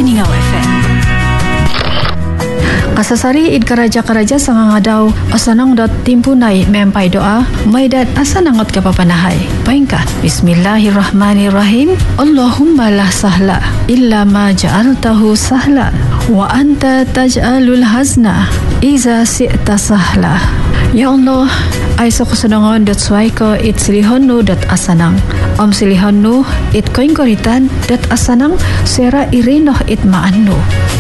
Peningau FM. Kasasari id karaja-karaja sangangadau asanang dot timpunai mempai doa maidat asanangot kapapanahay. Paingka Bismillahirrahmanirrahim. Allahumma la sahla illa ma ja'altahu sahla wa anta taj'alul hazna iza si'ta sahla. Ya Allah, ay sa kusunangon dot suay ko it silihonu dot asanang silihonu it koingkoritan dot asanang sera irinoh it maanu.